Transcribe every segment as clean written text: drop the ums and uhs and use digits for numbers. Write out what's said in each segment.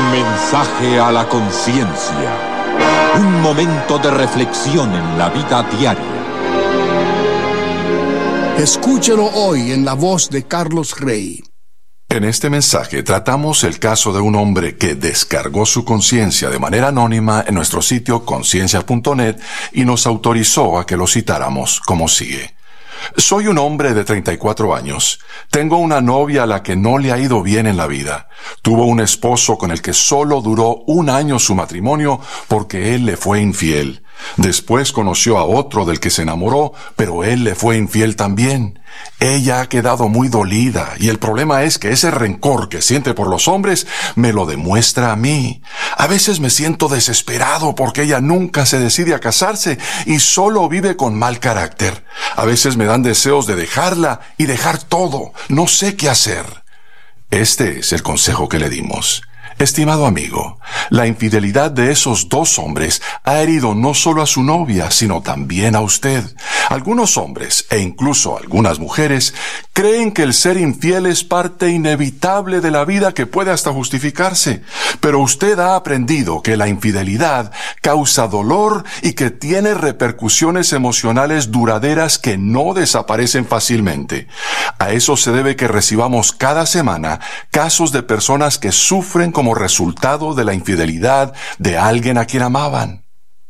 Mensaje a la conciencia. Un momento de reflexión en la vida diaria. Escúchelo hoy en la voz de Carlos Rey. En este mensaje tratamos el caso de un hombre que descargó su conciencia de manera anónima en nuestro sitio conciencia.net y nos autorizó a que lo citáramos como sigue. Soy un hombre de 34 años. Tengo una novia a la que no le ha ido bien en la vida. Tuvo un esposo con el que solo duró 1 año su matrimonio porque él le fue infiel. Después conoció a otro del que se enamoró, pero él le fue infiel también. Ella ha quedado muy dolida y el problema es que ese rencor que siente por los hombres me lo demuestra a mí. A veces me siento desesperado porque ella nunca se decide a casarse y solo vive con mal carácter. A veces me dan deseos de dejarla y dejar todo. No sé qué hacer. Este es el consejo que le dimos. Estimado amigo, la infidelidad de esos 2 hombres ha herido no solo a su novia, sino también a usted. Algunos hombres, e incluso algunas mujeres, creen que el ser infiel es parte inevitable de la vida que puede hasta justificarse. Pero usted ha aprendido que la infidelidad causa dolor y que tiene repercusiones emocionales duraderas que no desaparecen fácilmente. A eso se debe que recibamos cada semana casos de personas que sufren como resultado de la infidelidad de alguien a quien amaban.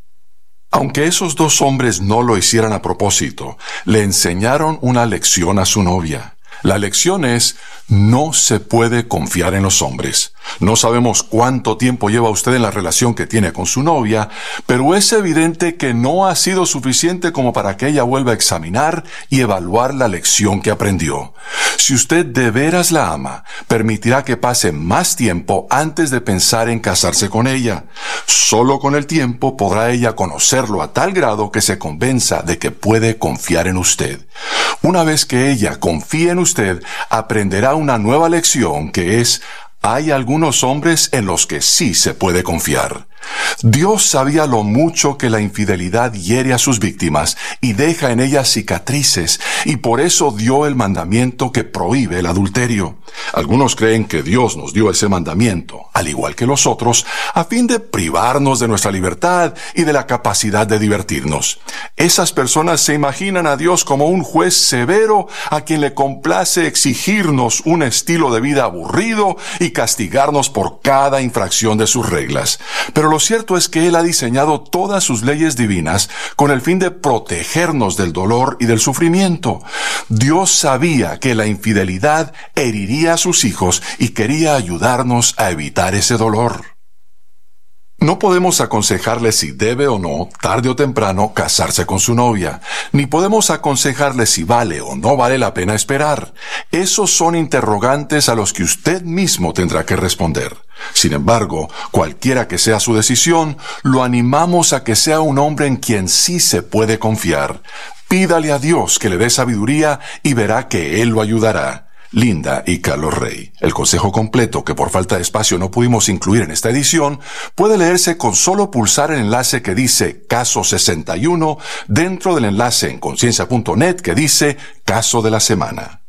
Aunque esos 2 hombres no lo hicieran a propósito, le enseñaron una lección a su novia. La lección es: no se puede confiar en los hombres. No sabemos cuánto tiempo lleva usted en la relación que tiene con su novia, pero es evidente que no ha sido suficiente como para que ella vuelva a examinar y evaluar la lección que aprendió. Si usted de veras la ama, permitirá que pase más tiempo antes de pensar en casarse con ella. Solo con el tiempo podrá ella conocerlo a tal grado que se convenza de que puede confiar en usted. Una vez que ella confíe en usted, aprenderá una nueva lección que es: hay algunos hombres en los que sí se puede confiar. Dios sabía lo mucho que la infidelidad hiere a sus víctimas y deja en ellas cicatrices, y por eso dio el mandamiento que prohíbe el adulterio. Algunos creen que Dios nos dio ese mandamiento, al igual que los otros, a fin de privarnos de nuestra libertad y de la capacidad de divertirnos. Esas personas se imaginan a Dios como un juez severo a quien le complace exigirnos un estilo de vida aburrido y castigarnos por cada infracción de sus reglas. Pero lo cierto es que Él ha diseñado todas sus leyes divinas con el fin de protegernos del dolor y del sufrimiento. Dios sabía que la infidelidad heriría a sus hijos y quería ayudarnos a evitar ese dolor. No podemos aconsejarle si debe o no, tarde o temprano, casarse con su novia. Ni podemos aconsejarle si vale o no vale la pena esperar. Esos son interrogantes a los que usted mismo tendrá que responder. Sin embargo, cualquiera que sea su decisión, lo animamos a que sea un hombre en quien sí se puede confiar. Pídale a Dios que le dé sabiduría y verá que Él lo ayudará. Linda y Carlos Rey. El consejo completo, que por falta de espacio no pudimos incluir en esta edición, puede leerse con solo pulsar el enlace que dice Caso 61 dentro del enlace en conciencia.net que dice Caso de la Semana.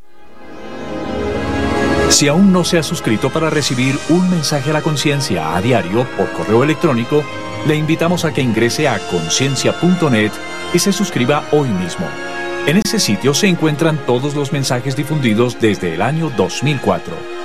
Si aún no se ha suscrito para recibir un mensaje a la conciencia a diario por correo electrónico, le invitamos a que ingrese a conciencia.net y se suscriba hoy mismo. En ese sitio se encuentran todos los mensajes difundidos desde el año 2004.